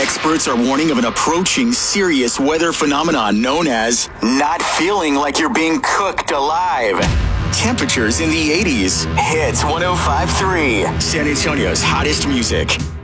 Experts are warning of an approaching serious weather phenomenon known as not feeling like you're being cooked alive. Temperatures in the 80s. Hits 105.3. San Antonio's hottest music.